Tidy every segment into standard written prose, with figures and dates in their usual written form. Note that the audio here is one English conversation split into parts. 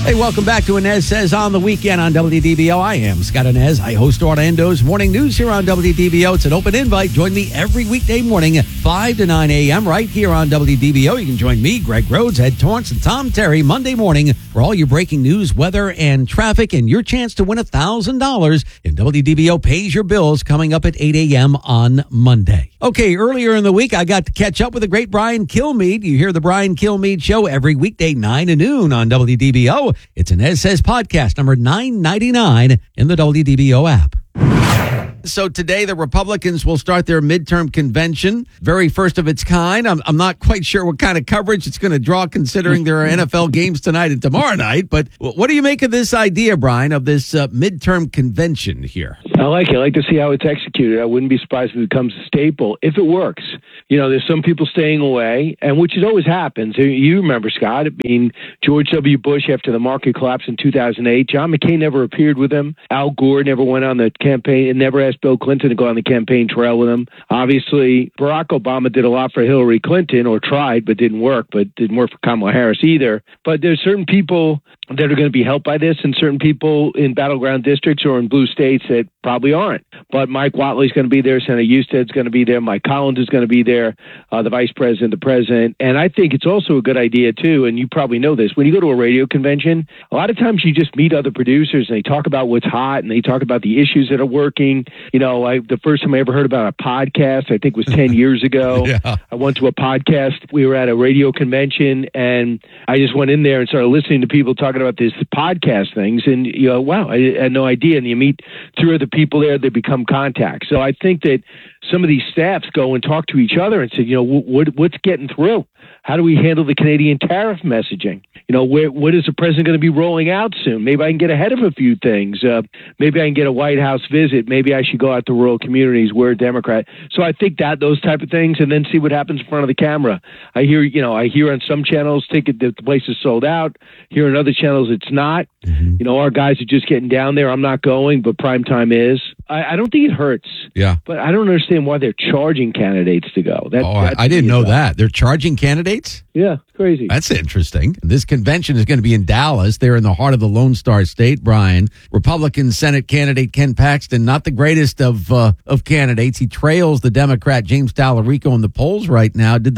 Hey, welcome back to Inez Says on the Weekend on WDBO. I am Scott Inez. I host Orlando's Morning News here on WDBO. It's an open invite. Join me every weekday morning at 5 to 9 a.m. right here on WDBO. You can join me, Greg Rhodes, Ed Torrance, and Tom Terry Monday morning for all your breaking news, weather, and traffic, and your chance to win $1,000 in WDBO Pays Your Bills coming up at 8 a.m. on Monday. Okay, earlier in the week, I got to catch up with the great Brian Kilmeade. You hear the Brian Kilmeade Show every weekday, 9 to noon on WDBO. It's an Inez Says podcast number 999 in the WDBO app. So today, the Republicans will start their midterm convention, very first of its kind. I'm not quite sure what kind of coverage it's going to draw, considering there are NFL games tonight and tomorrow night. But what do you make of this idea, Brian, of this midterm convention here? I like it. I like to see how it's executed. I wouldn't be surprised if it becomes a staple, if it works. You know, there's some people staying away, and which it always happens. You remember, Scott, I mean, George W. Bush after the market collapse in 2008. John McCain never appeared with him. Al Gore never went on the campaign and never asked Bill Clinton to go on the campaign trail with him. Obviously, Barack Obama did a lot for Hillary Clinton, or tried, but didn't work for Kamala Harris either. But there's certain people that are going to be helped by this, and certain people in battleground districts or in blue states that probably aren't. But Mike Whatley's going to be there. Senator Husted's going to be there. Mike Collins is going to be there. The vice president, the president. And I think it's also a good idea, too, and you probably know this. When you go to a radio convention, a lot of times you just meet other producers, and they talk about what's hot, and they talk about the issues that are working. You know, the first time I ever heard about a podcast, I think was 10 years ago. Yeah. I went to a podcast. We were at a radio convention, and I just went in there and started listening to people talking about this podcast things. And, you know, wow, I had no idea. And you meet three other people there, they become contacts. So I think that some of these staffs go and talk to each other and say, you know, what's getting through? How do we handle the Canadian tariff messaging? You know, what is the president going to be rolling out soon? Maybe I can get ahead of a few things. Maybe I can get a White House visit. Maybe I should go out to rural communities. We're a Democrat. So I think that those type of things, and then see what happens in front of the camera. I hear on some channels the place is sold out. Here on other channels it's not. Mm-hmm. You know, our guys are just getting down there. I'm not going, but prime time is. I don't think it hurts. Yeah. But I don't understand why they're charging candidates to go. I didn't know that. They're charging candidates? Yeah, it's crazy. That's interesting. This convention is going to be in Dallas. They're in the heart of the Lone Star State, Brian. Republican Senate candidate Ken Paxton, not the greatest of candidates. He trails the Democrat James Tallarico in the polls right now. Did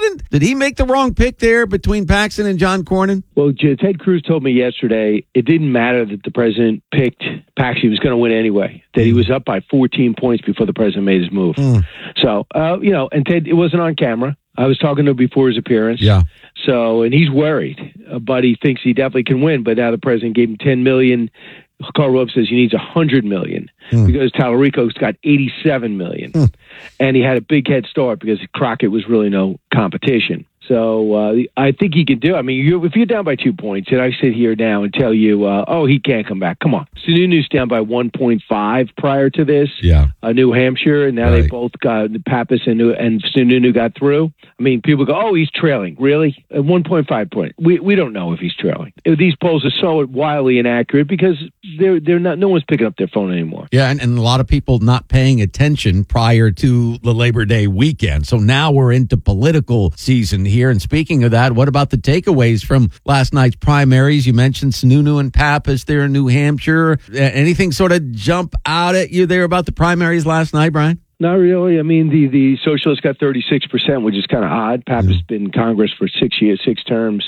he make the wrong pick there between Paxton and John Cornyn? Well, Ted Cruz told me yesterday it didn't matter that the president picked Paxton. He was going to win anyway, that he was up by 14 points before the president made his move. So, and Ted, it wasn't on camera. I was talking to him before his appearance. Yeah. So, and he's worried, but he thinks he definitely can win. But now the president gave him $10 million. Karl Rove says he needs $100 million because Tallarico's got $87 million. And he had a big head start because Crockett was really no competition. So I think he can do it. I mean, if you're down by 2 points, and I sit here now and tell you, he can't come back. Come on. Sununu's down by 1.5 prior to this. Yeah. New Hampshire, and now they both got Pappas and Sununu got through. I mean, people go, he's trailing. Really? At 1.5 point. We don't know if he's trailing. These polls are so wildly inaccurate because they're not. No one's picking up their phone anymore. Yeah, and a lot of people not paying attention prior to the Labor Day weekend. So now we're into political season here. And speaking of that, what about the takeaways from last night's primaries? You mentioned Sununu and Pappas there in New Hampshire. Anything sort of jump out at you there about the primaries last night, Brian? Not really. I mean, the socialists got 36%, which is kind of odd. Pappas been in Congress for 6 years, 6 terms.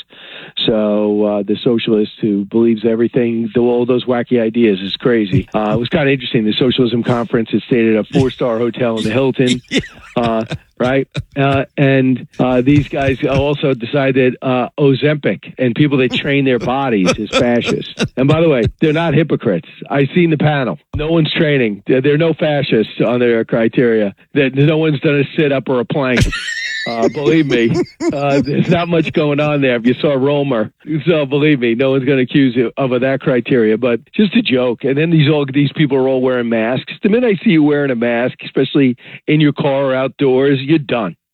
So the socialist who believes everything, all those wacky ideas, is crazy. It was kind of interesting. The Socialism Conference had stayed at a 4-star hotel in the Hilton. Right? And these guys also decided Ozempic and people that train their bodies is fascist. And by the way, they're not hypocrites. I've seen the panel. No one's training. There are no fascists on their criteria. No one's done a sit-up or a plank. Believe me, there's not much going on there. If you saw Romer, so believe me, no one's going to accuse you of that criteria. But just a joke. And then these people are all wearing masks. The minute I see you wearing a mask, especially in your car or outdoors, you're done.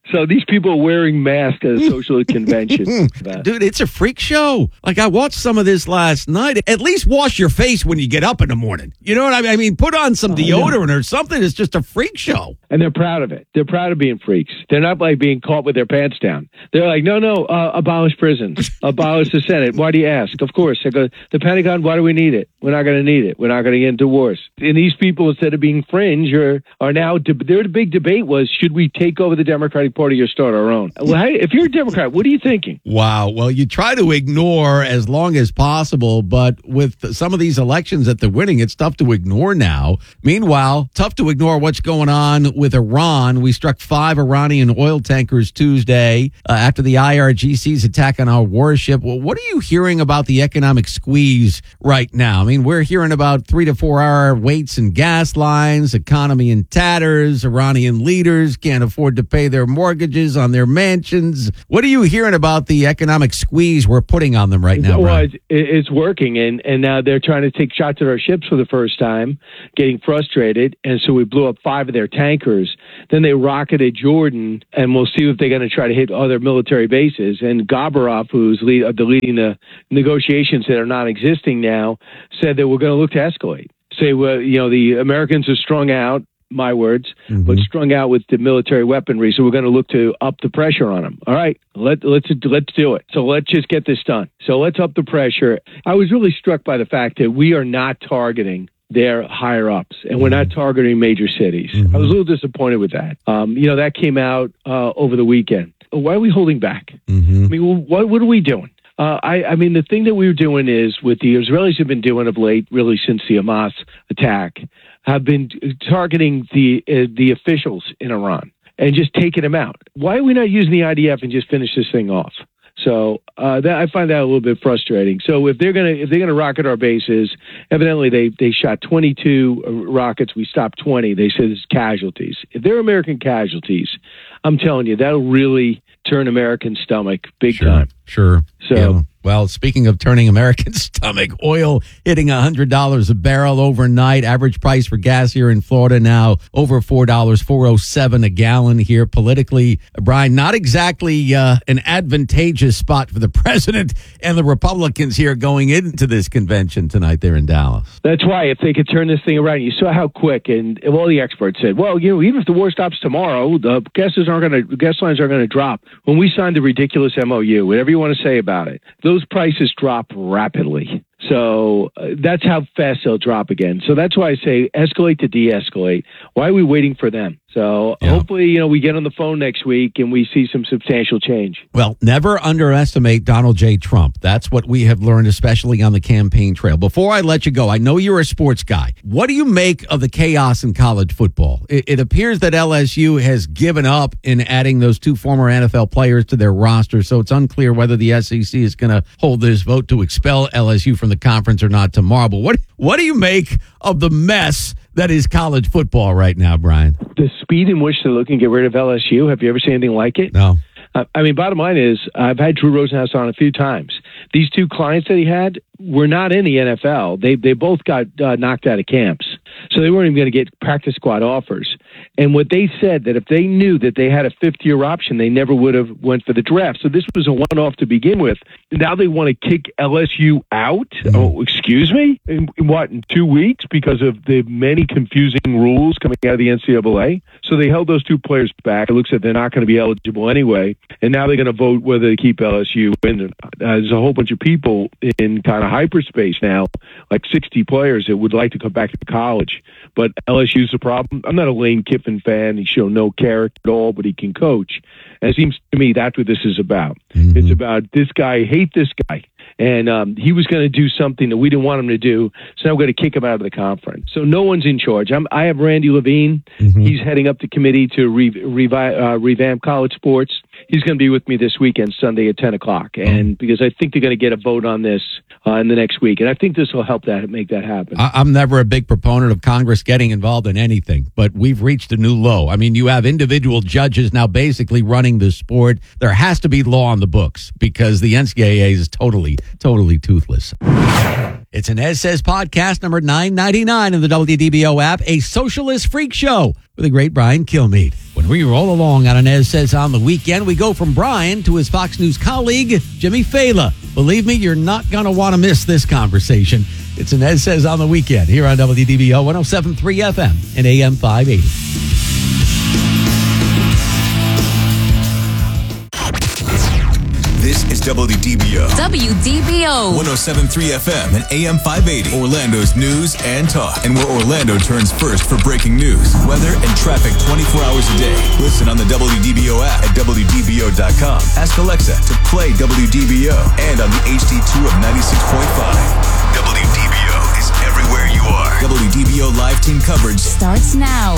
So these people are wearing masks at a social convention. Dude, it's a freak show. Like, I watched some of this last night. At least wash your face when you get up in the morning. You know what I mean? I mean, put on some deodorant or something. It's just a freak show. And they're proud of it. They're proud of being freaks. They're not like being caught with their pants down. They're like, no, abolish prisons. Abolish the Senate. Why do you ask? Of course. I go, the Pentagon, why do we need it? We're not going to need it. We're not going to get into wars. And these people, instead of being fringe, are now, their big debate was, should we take over the Democratic Party or start our own? Well, if you're a Democrat, what are you thinking? Wow. Well, you try to ignore as long as possible, but with some of these elections that they're winning, it's tough to ignore now. Meanwhile, tough to ignore what's going on with Iran. We struck 5 Iranian oil tankers Tuesday after the IRGC's attack on our warship. Well, what are you hearing about the economic squeeze right now? I mean, we're hearing about 3 to 4 hour waits in gas lines, economy in tatters, Iranian leaders can't afford to pay their mortgages on their mansions. What are you hearing about the economic squeeze we're putting on them right now, Well, it's working, and now they're trying to take shots at our ships for the first time, getting frustrated, and so we blew up 5 of their tankers. Then they rocketed Jordan, and we'll see if they're going to try to hit other military bases. And Gabarov, who's leading the negotiations that are non-existing now, said that we're going to look to escalate. Say, well, the Americans are strung out, my words, but strung out with the military weaponry, so we're going to look to up the pressure on them. All right, let's do it. So let's just get this done. So let's up the pressure. I was really struck by the fact that we are not targeting their higher ups, and we're not targeting major cities. I was a little disappointed with that. That came out over the weekend. Why are we holding back? I mean, what are we doing? I mean, the thing that we were doing is, what the Israelis have been doing of late, really since the Hamas attack, have been targeting the officials in Iran and just taking them out. Why are we not using the IDF and just finish this thing off? So I find that a little bit frustrating. So if they're gonna rocket our bases, evidently they shot 22 rockets. We stopped 20. They said it's casualties. If they're American casualties, I'm telling you, that'll really turn American stomach big time. Sure. So. Yeah. Well, speaking of turning American stomach, oil hitting $100 a barrel overnight. Average price for gas here in Florida now over $4, $4.07 a gallon here. Politically, Brian, not exactly an advantageous spot for the president and the Republicans here going into this convention tonight there in Dallas. That's why, if they could turn this thing around, you saw how quick, and all the experts said, well, even if the war stops tomorrow, the gas lines aren't going to drop. When we signed the ridiculous MOU, whatever you want to say about it, those prices drop rapidly. So that's how fast they'll drop again. So that's why I say escalate to de-escalate. Why are we waiting for them? So hopefully, we get on the phone next week and we see some substantial change. Well, never underestimate Donald J. Trump. That's what we have learned, especially on the campaign trail. Before I let you go, I know you're a sports guy. What do you make of the chaos in college football? It appears that LSU has given up in adding those 2 former NFL players to their roster, so it's unclear whether the SEC is going to hold this vote to expel LSU from the conference or not tomorrow. But what do you make of the mess that is college football right now, Brian? The speed in which they're looking to get rid of LSU, have you ever seen anything like it? No. I mean, bottom line is, I've had Drew Rosenhaus on a few times. These 2 clients that he had were not in the NFL. They both got knocked out of camps. So they weren't even going to get practice squad offers. And what they said, that if they knew that they had a 5th-year option, they never would have went for the draft. So this was a one-off to begin with. Now they want to kick LSU out? Oh, excuse me? In 2 weeks? Because of the many confusing rules coming out of the NCAA? So they held those 2 players back. It looks like they're not going to be eligible anyway. And now they're going to vote whether to keep LSU. And there's a whole bunch of people in kind of hyperspace now, like 60 players that would like to come back to college. But LSU's the problem. I'm not a Lane Kiffin fan. He showed no character at all, but he can coach. And it seems to me that's what this is about. It's about this guy, hate this guy. And he was going to do something that we didn't want him to do, so now we're going to kick him out of the conference. So no one's in charge. I have Randy Levine. He's heading up the committee to revamp college sports. He's going to be with me this weekend, Sunday at 10 o'clock. And because I think they're going to get a vote on this in the next week. And I think this will help make that happen. I'm never a big proponent of Congress getting involved in anything, but we've reached a new low. I mean, you have individual judges now basically running the sport. There has to be law on the books because the NCAA is totally toothless. It's an Ed Says podcast number 999 in the WDBO app, a socialist freak show with the great Brian Kilmeade. When we roll along on an Ed Says on the weekend, we go from Brian to his Fox News colleague, Jimmy Fallon. Believe me, you're not going to want to miss this conversation. It's an Ed Says on the weekend here on WDBO 107.3 FM and AM 580. This is WDBO. WDBO. 107.3 FM and AM 580. Orlando's news and talk. And where Orlando turns first for breaking news, weather, and traffic 24 hours a day. Listen on the WDBO app at WDBO.com. Ask Alexa to play WDBO and on the HD2 of 96.5. WDBO is everywhere you are. WDBO live team coverage starts now.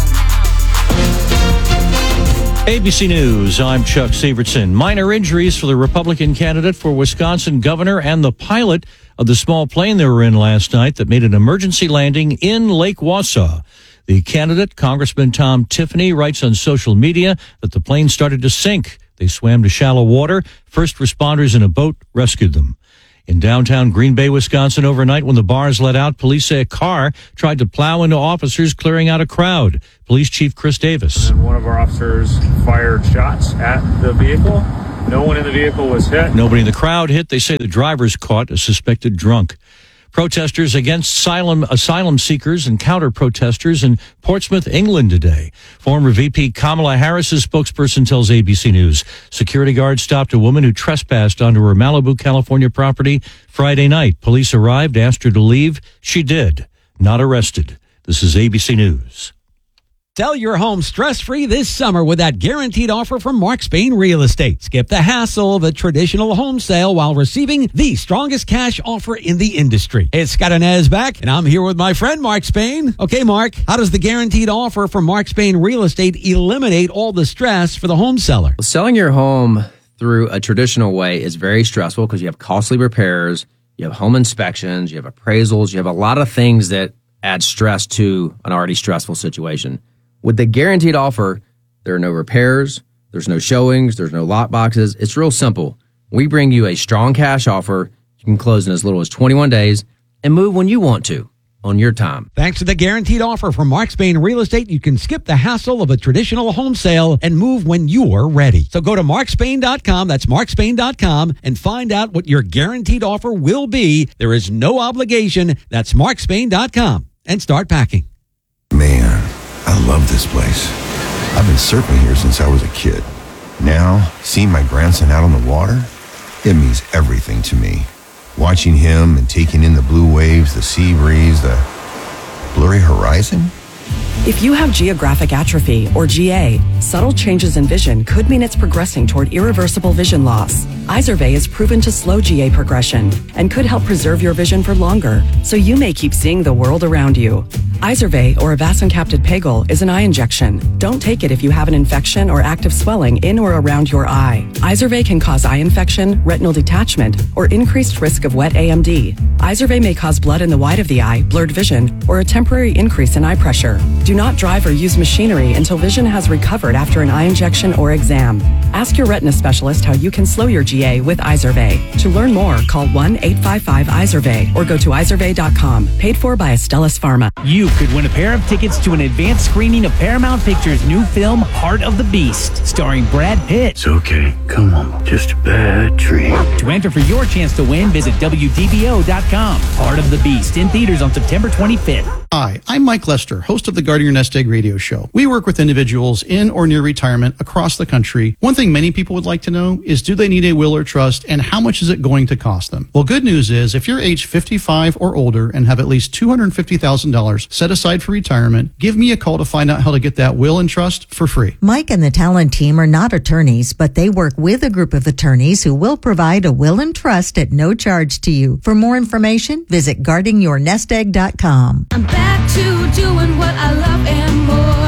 ABC News, I'm Chuck Severson. Minor injuries for the Republican candidate for Wisconsin governor and the pilot of the small plane they were in last night that made an emergency landing in Lake Wausau. The candidate, Congressman Tom Tiffany, writes on social media that the plane started to sink. They swam to shallow water. First responders in a boat rescued them. In downtown Green Bay, Wisconsin, overnight when the bars let out, police say a car tried to plow into officers clearing out a crowd. Police Chief Chris Davis. And one of our officers fired shots at the vehicle. No one in the vehicle was hit. Nobody in the crowd hit. They say the driver's caught, a suspected drunk. Protesters against asylum seekers and counter-protesters in Portsmouth, England today. Former VP Kamala Harris's spokesperson tells ABC News security guards stopped a woman who trespassed onto her Malibu, California property Friday night. Police arrived, asked her to leave. She did. Not arrested. This is ABC News. Sell your home stress-free this summer with that guaranteed offer from Mark Spain Real Estate. Skip the hassle of a traditional home sale while receiving the strongest cash offer in the industry. It's Scott Inez back, and I'm here with my friend Mark Spain. Okay, Mark, how does the guaranteed offer from Mark Spain Real Estate eliminate all the stress for the home seller? Well, selling your home through a traditional way is very stressful because you have costly repairs, you have home inspections, you have appraisals, you have a lot of things that add stress to an already stressful situation. With the guaranteed offer, there are no repairs, there's no showings, there's no lock boxes. It's real simple. We bring you a strong cash offer. You can close in as little as 21 days and move when you want to on your time. Thanks to the guaranteed offer from Mark Spain Real Estate, you can skip the hassle of a traditional home sale and move when you're ready. So go to markspain.com, that's markspain.com, and find out what your guaranteed offer will be. There is no obligation. That's markspain.com, and start packing. Man, I love this place. I've been surfing here since I was a kid. Now, seeing my grandson out on the water, it means everything to me. Watching him and taking in the blue waves, the sea breeze, the blurry horizon. If you have geographic atrophy, or GA, subtle changes in vision could mean it's progressing toward irreversible vision loss. Izervay is proven to slow GA progression and could help preserve your vision for longer, so you may keep seeing the world around you. Izervay, or avacincaptad pegol, is an eye injection. Don't take it if you have an infection or active swelling in or around your eye. Izervay can cause eye infection, retinal detachment, or increased risk of wet AMD. Izervay may cause blood in the white of the eye, blurred vision, or a temporary increase in eye pressure. Do not drive or use machinery until vision has recovered after an eye injection or exam. Ask your retina specialist how you can slow your GA with Izervay. To learn more, call 1-855-IZERVAY or go to izervay.com. Paid for by Astellas Pharma. You could win a pair of tickets to an advanced screening of Paramount Pictures' new film, Heart of the Beast, starring Brad Pitt. It's okay. Come on. Just a bad dream. To enter for your chance to win, visit WDBO.com. Heart of the Beast, in theaters on September 25th. Hi, I'm Mike Lester, host of the Guarding Your Nest Egg radio show. We work with individuals in or near retirement across the country. One thing many people would like to know is, do they need a will or trust, and how much is it going to cost them? Well, good news is, if you're age 55 or older and have at least $250,000 set aside for retirement, give me a call to find out how to get that will and trust for free. Mike and the Talent team are not attorneys, but they work with a group of attorneys who will provide a will and trust at no charge to you. For more information, visit guardingyournestegg.com. I'm back to doing what I love and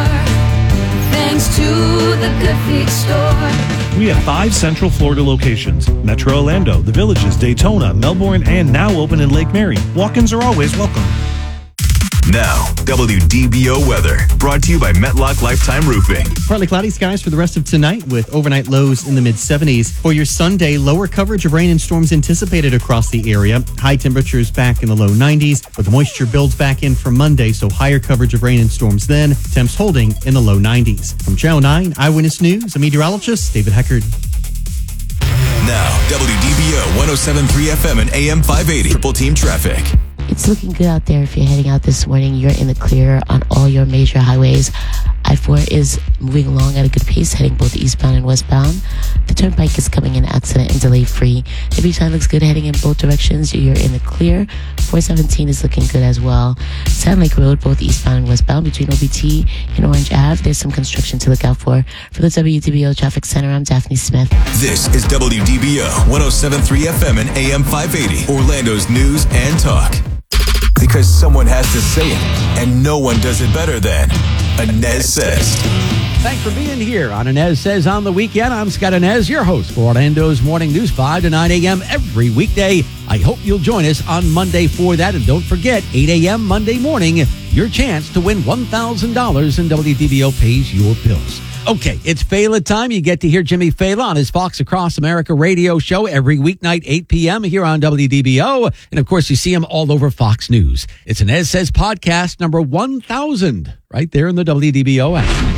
more, thanks to the Good Feet store. We have 5 Central Florida locations: Metro Orlando, The Villages, Daytona, Melbourne, and now open in Lake Mary. Walk-ins are always welcome. Now, WDBO weather, brought to you by Metlock Lifetime Roofing. Partly cloudy skies for the rest of tonight with overnight lows in the mid-70s. For your Sunday, lower coverage of rain and storms anticipated across the area. High temperatures back in the low 90s, but the moisture builds back in for Monday, so higher coverage of rain and storms then. Temps holding in the low 90s. From Channel 9 Eyewitness News, I'm meteorologist David Heckard. Now, WDBO 107.3 FM and AM 580. Triple Team Traffic. It's looking good out there if you're heading out this morning. You're in the clear on all your major highways. I-4 is moving along at a good pace, heading both eastbound and westbound. The Turnpike is coming in accident and delay-free. The beach line looks good heading in both directions. You're in the clear. 417 is looking good as well. Sand Lake Road, both eastbound and westbound, between OBT and Orange Ave. There's some construction to look out for. For the WDBO Traffic Center, I'm Daphne Smith. This is WDBO 107.3 FM and AM 580. Orlando's news and talk. Because someone has to say it, and no one does it better than Inez Says. Thanks for being here on Inez Says on the weekend. I'm Scott Inez, your host for Orlando's Morning News, 5 to 9 a.m. every weekday. I hope you'll join us on Monday for that. And don't forget, 8 a.m. Monday morning, your chance to win $1,000 in WDBO Pays Your Bills. Okay, it's Fela time. You get to hear Jimmy Fela on his Fox Across America radio show every weeknight, 8 p.m. here on WDBO. And, of course, you see him all over Fox News. It's an Inez Says podcast number 1,000 right there in the WDBO app.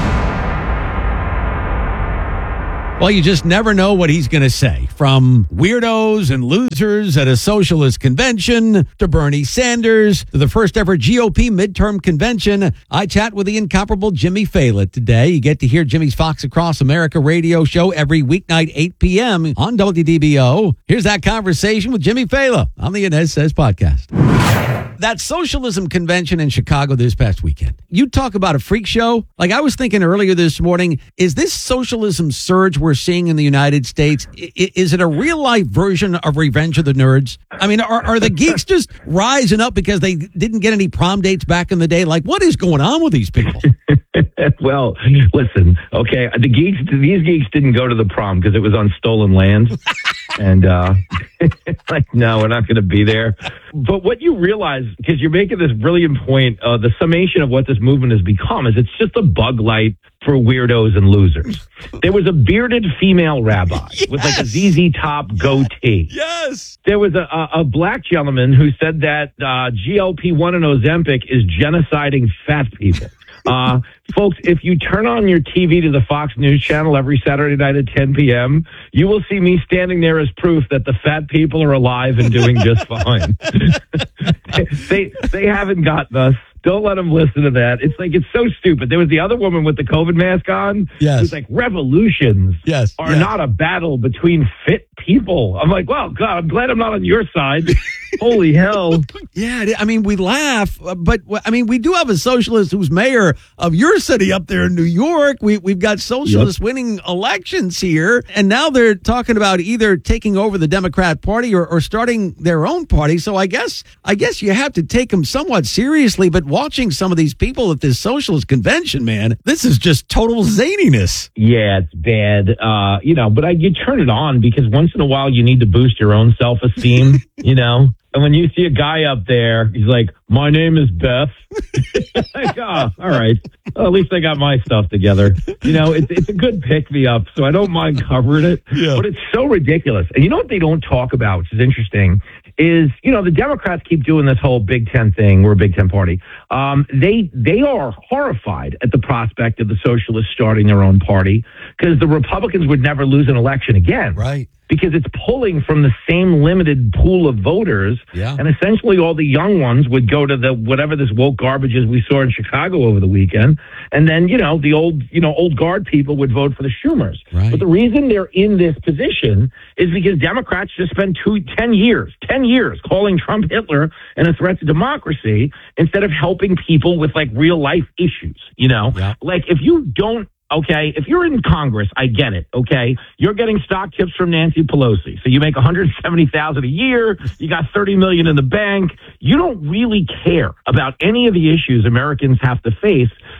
Well, you just never know what he's going to say. From weirdos and losers at a socialist convention to Bernie Sanders to the first ever GOP midterm convention, I chat with the incomparable Jimmy Fela today. You get to hear Jimmy's Fox Across America radio show every weeknight, 8 p.m. on WDBO. Here's that conversation with Jimmy Fela on the Inez Says podcast. That socialism convention in Chicago this past weekend. You talk about a freak show. Like I was thinking earlier this morning, is this socialism surge we're seeing in the United States, is it a real life version of Revenge of the Nerds? I mean, are the geeks just rising up because they didn't get any prom dates back in the day? Like, what is going on with these people? Well, listen, okay, these geeks didn't go to the prom because it was on stolen land. And like, no, we're not going to be there. But what you realize, because you're making this brilliant point, the summation of what this movement has become is it's just a bug light for weirdos and losers. There was a bearded female rabbi with like a ZZ Top goatee. Yes. There was a black gentleman who said that GLP-1 and Ozempic is genociding fat people. Folks, if you turn on your TV to the Fox News channel every Saturday night at 10 p.m., you will see me standing there as proof that the fat people are alive and doing just fine. They haven't gotten us. Don't let them listen to that. It's like, it's so stupid. There was the other woman with the COVID mask on. Yes. Who's like, revolutions are not a battle between fit people. I'm like, well, God, I'm glad I'm not on your side. Holy hell. Yeah, I mean, we laugh, but I mean, we do have a socialist who's mayor of your city up there in New York. We've got socialists winning elections here, and now they're talking about either taking over the Democrat Party or starting their own party. So I guess you have to take them somewhat seriously, but watching some of these people at this socialist convention, man, this is just total zaniness. Yeah, it's bad. But you turn it on because once in a while you need to boost your own self-esteem, And when you see a guy up there, he's like, my name is Beth. Like, oh, all right. Well, at least I got my stuff together. It's a good pick-me-up, so I don't mind covering it. Yeah. But it's so ridiculous. And you know what they don't talk about, which is interesting, is, the Democrats keep doing this whole Big Ten thing. We're a Big Ten party. They are horrified at the prospect of the socialists starting their own party because the Republicans would never lose an election again. Right. Because it's pulling from the same limited pool of voters. Yeah. And essentially all the young ones would go to the whatever this woke garbage is we saw in Chicago over the weekend. And then, the old guard people would vote for the Schumers. Right. But the reason they're in this position is because Democrats just spent 10 years calling Trump Hitler and a threat to democracy instead of helping people with like real life issues, Yeah. Like if you don't, okay, if you're in Congress, I get it, okay? You're getting stock tips from Nancy Pelosi. So you make $170,000 a year, you got $30 million in the bank. You don't really care about any of the issues Americans have to face.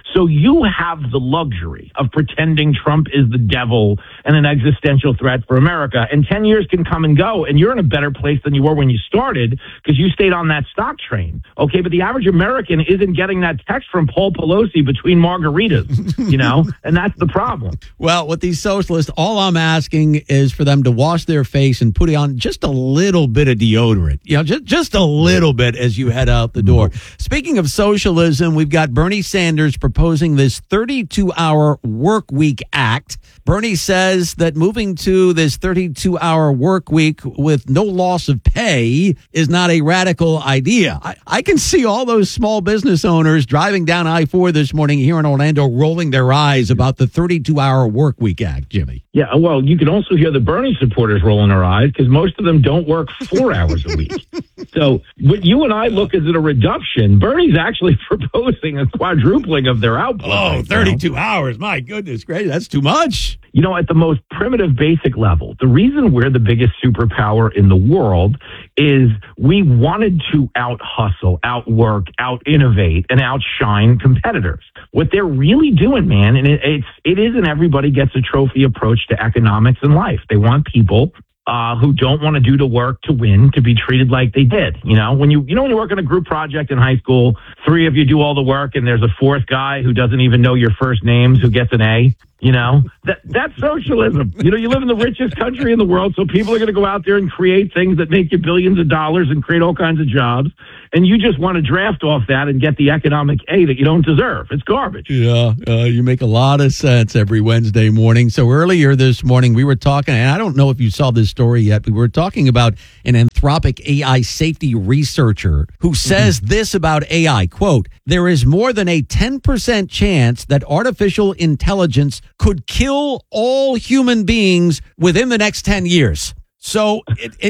So you have the luxury of pretending Trump is the devil and an existential threat for America. And 10 years can come and go, and you're in a better place than you were when you started because you stayed on that stock train. Okay, but the average American isn't getting that text from Paul Pelosi between margaritas, you know, and that's the problem. Well, with these socialists, all I'm asking is for them to wash their face and put on just a little bit of deodorant, you know, just a little bit as you head out the door. Speaking of socialism, we've got Bernie Sanders proposing this 32-hour work week act. Bernie says that moving to this 32-hour work week with no loss of pay is not a radical idea. I can see all those small business owners driving down I-4 this morning here in Orlando rolling their eyes about the 32-hour work week act, Jimmy. Yeah, well, you can also hear the Bernie supporters rolling their eyes because most of them don't work 4 hours a week. So what you and I look as at a reduction, Bernie's actually proposing a quadrupling of their output. Oh, 32 hours. My goodness gracious, that's too much. You know, at the most primitive, basic level, the reason we're the biggest superpower in the world is we wanted to out-hustle, outwork, out-innovate, and outshine competitors. What they're really doing, man, and it is an everybody gets a trophy approach to economics and life. They want people who don't want to do the work to win to be treated like they did. You know, when you work on a group project in high school, 3 of you do all the work and there's a 4th guy who doesn't even know your first names who gets an A. You know, that's socialism. You know, you live in the richest country in the world, so people are going to go out there and create things that make you billions of dollars and create all kinds of jobs. And you just want to draft off that and get the economic A that you don't deserve. It's garbage. Yeah, you make a lot of sense every Wednesday morning. So earlier this morning, we were talking, and I don't know if you saw this story yet, but we were talking about an Anthropic AI safety researcher who says this about AI, quote, "There is more than a 10% chance that artificial intelligence could kill all human beings within the next 10 years. So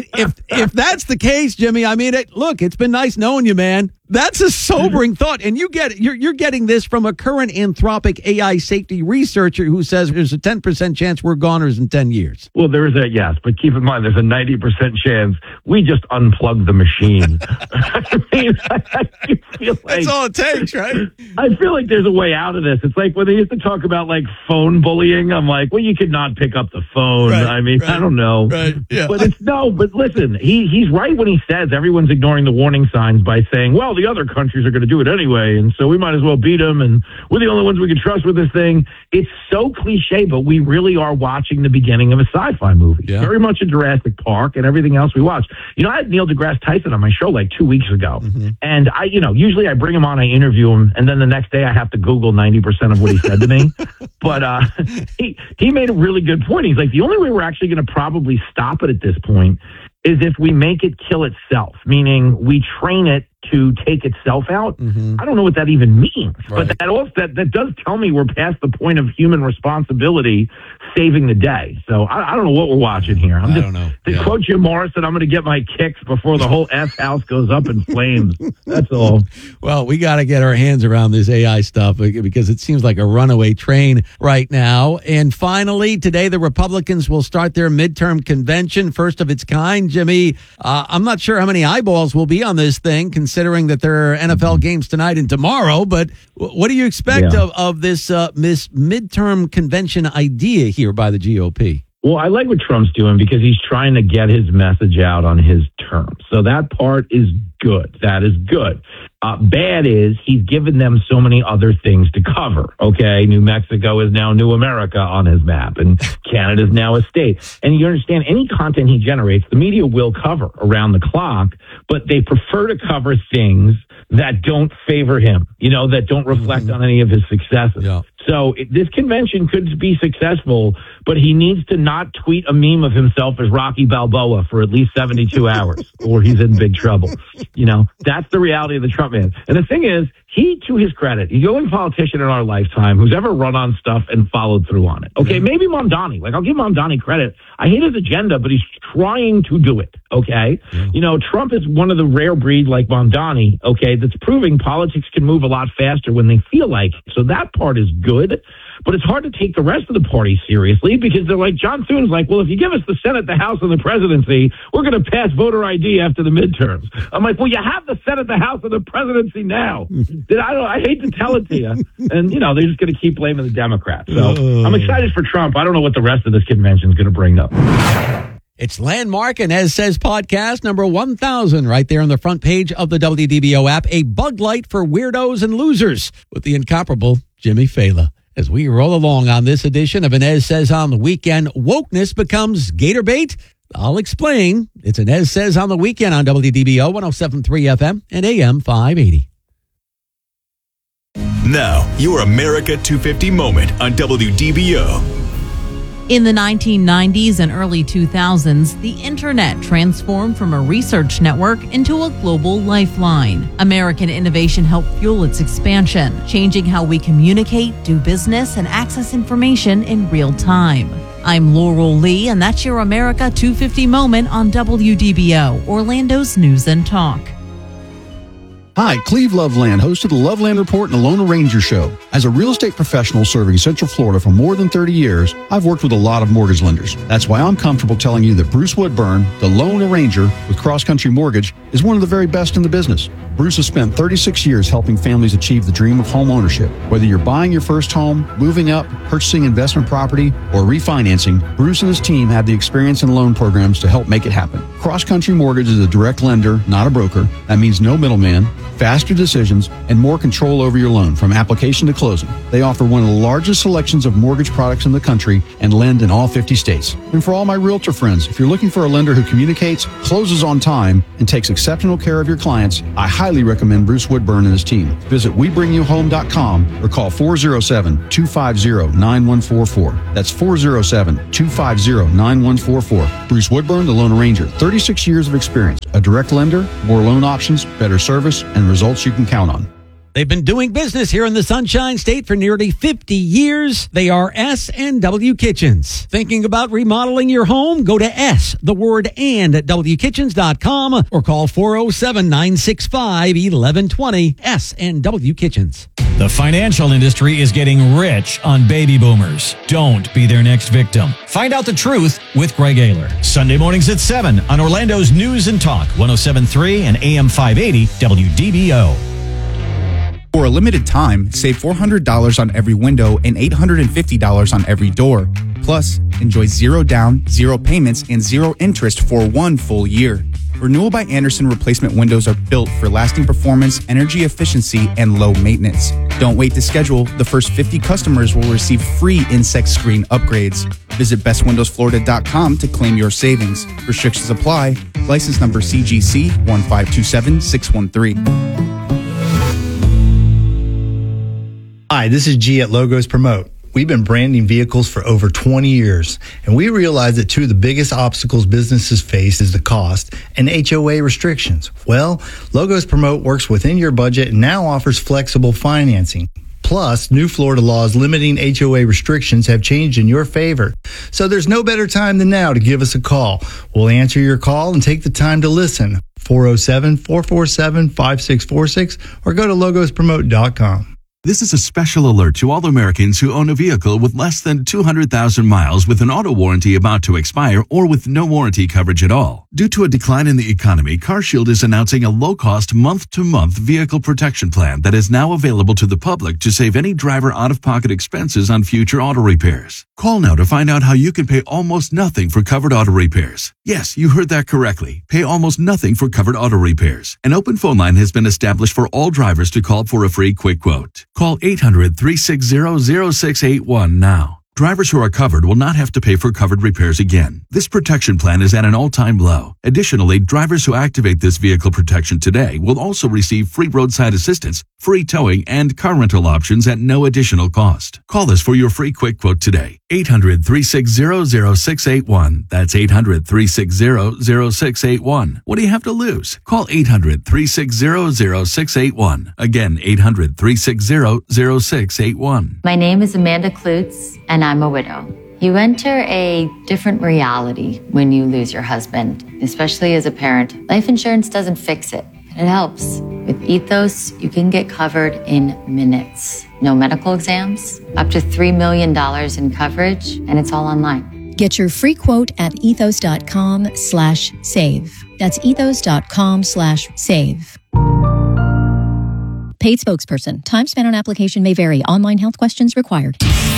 if that's the case, Jimmy, I mean, look, it's been nice knowing you, man. That's a sobering thought. And you're getting this from a current Anthropic AI safety researcher who says there's a 10% chance we're goners in 10 years. Well, there is a yes, but keep in mind there's a 90% chance we just unplug the machine. I mean, I feel like that's all it takes, right? I feel like there's a way out of this. It's like when they used to talk about like phone bullying. I'm like, well, you could not pick up the phone. Right, I mean, right, I don't know. Right, yeah. But listen, he's right when he says everyone's ignoring the warning signs by saying, well, the other countries are going to do it anyway, and so we might as well beat them, and we're the only ones we can trust with this thing. It's so cliche, but we really are watching the beginning of a sci-fi movie. Yeah. Very much a Jurassic Park and everything else we watch. You know, I had Neil deGrasse Tyson on my show like 2 weeks ago, and usually I bring him on, I interview him, and then the next day I have to Google 90% of what he said to me. But he made a really good point. He's like, the only way we're actually going to probably stop it at this point is if we make it kill itself, meaning we train it to take itself out. I don't know what that even means, right, but that does tell me we're past the point of human responsibility saving the day. So I don't know what we're watching here. I don't know. To quote Jim Morrison, I'm going to get my kicks before the whole house goes up in flames. That's all. Well, we got to get our hands around this AI stuff because it seems like a runaway train right now. And finally, today the Republicans will start their midterm convention, first of its kind. Jimmy, I'm not sure how many eyeballs will be on this thing, considering that there are NFL games tonight and tomorrow. But what do you expect of this midterm convention idea here by the GOP? Well, I like what Trump's doing because he's trying to get his message out on his terms. So that part is good. That is good. Bad is he's given them so many other things to cover. Okay, New Mexico is now New America on his map, and Canada's now a state. And you understand, any content he generates, the media will cover around the clock, but they prefer to cover things that don't favor him, that don't reflect on any of his successes. Yeah. So this convention could be successful, but he needs to not tweet a meme of himself as Rocky Balboa for at least 72 hours, or he's in big trouble. That's the reality of the Trump man. And the thing is, he, to his credit, he's the only politician in our lifetime who's ever run on stuff and followed through on it. Okay, maybe Mamdani. I'll give Mamdani credit. I hate his agenda, but he's trying to do it. Okay? Yeah. Trump is one of the rare breed like Mamdani, okay, that's proving politics can move a lot faster when they feel like it. So that part is good. But it's hard to take the rest of the party seriously because they're like, John Thune's like, well, if you give us the Senate, the House, and the presidency, we're going to pass voter ID after the midterms. I'm like, well, you have the Senate, the House, and the presidency now. I hate to tell it to you. And, they're just going to keep blaming the Democrats. So I'm excited for Trump. I don't know what the rest of this convention is going to bring up. It's Landmark and As Says podcast number 1000 right there on the front page of the WDBO app. A bug light for weirdos and losers with the incomparable Jimmy Fela. As we roll along on this edition of Inez Says on the Weekend, wokeness becomes gator bait. I'll explain. It's Inez Says on the Weekend on WDBO 107.3 FM and AM 580. Now, your America 250 moment on WDBO. In the 1990s and early 2000s, the internet transformed from a research network into a global lifeline. American innovation helped fuel its expansion, changing how we communicate, do business, and access information in real time. I'm Laurel Lee, and that's your America 250 moment on WDBO, Orlando's News and Talk. Hi, Cleve Loveland, host of the Loveland Report and the Lone Ranger Show. As a real estate professional serving Central Florida for more than 30 years, I've worked with a lot of mortgage lenders. That's why I'm comfortable telling you that Bruce Woodburn, the Lone Ranger with Cross Country Mortgage, is one of the very best in the business. Bruce has spent 36 years helping families achieve the dream of home ownership. Whether you're buying your first home, moving up, purchasing investment property, or refinancing, Bruce and his team have the experience and loan programs to help make it happen. Cross Country Mortgage is a direct lender, not a broker. That means no middleman, faster decisions, and more control over your loan from application to closing. They offer one of the largest selections of mortgage products in the country and lend in all 50 states. And for all my realtor friends, if you're looking for a lender who communicates, closes on time, and takes exceptional care of your clients, I highly recommend Bruce Woodburn and his team. Visit WeBringYouHome.com or call 407-250-9144. That's 407-250-9144. Bruce Woodburn, the Lone Ranger, 36 years of experience, a direct lender, more loan options, better service, and results you can count on. They've been doing business here in the Sunshine State for nearly 50 years. They are S&W Kitchens. Thinking about remodeling your home? Go to the word and at wkitchens.com or call 407-965-1120. S&W Kitchens. The financial industry is getting rich on baby boomers. Don't be their next victim. Find out the truth with Greg Ayler. Sunday mornings at 7 on Orlando's News and Talk, 107.3 and AM 580 WDBO. For a limited time, save $400 on every window and $850 on every door. Plus, enjoy 0 down, 0 payments, and 0 interest for 1 full year. Renewal by Andersen replacement windows are built for lasting performance, energy efficiency, and low maintenance. Don't wait to schedule. The first 50 customers will receive free insect screen upgrades. Visit bestwindowsflorida.com to claim your savings. Restrictions apply. License number CGC 1527613. Hi, this is G at Logos Promote. We've been branding vehicles for over 20 years, and we realize that 2 of the biggest obstacles businesses face is the cost and HOA restrictions. Well, Logos Promote works within your budget and now offers flexible financing. Plus, new Florida laws limiting HOA restrictions have changed in your favor. So there's no better time than now to give us a call. We'll answer your call and take the time to listen. 407-447-5646 or go to logospromote.com. This is a special alert to all Americans who own a vehicle with less than 200,000 miles with an auto warranty about to expire or with no warranty coverage at all. Due to a decline in the economy, CarShield is announcing a low-cost month-to-month vehicle protection plan that is now available to the public to save any driver out-of-pocket expenses on future auto repairs. Call now to find out how you can pay almost nothing for covered auto repairs. Yes, you heard that correctly. Pay almost nothing for covered auto repairs. An open phone line has been established for all drivers to call for a free quick quote. Call 800-360-0681 now. Drivers who are covered will not have to pay for covered repairs again. This protection plan is at an all-time low. Additionally, drivers who activate this vehicle protection today will also receive free roadside assistance, free towing, and car rental options at no additional cost. Call us for your free quick quote today. 800-360-0681. That's 800-360-0681. What do you have to lose? Call 800-360-0681. Again, 800-360-0681. My name is Amanda Klutz, and I'm a widow. You enter a different reality when you lose your husband, especially as a parent. Life insurance doesn't fix it, but it helps. With Ethos, you can get covered in minutes. No medical exams, up to $3 million in coverage, and it's all online. Get your free quote at ethos.com/save. That's ethos.com/save. Paid spokesperson. Time spent on application may vary. Online health questions required.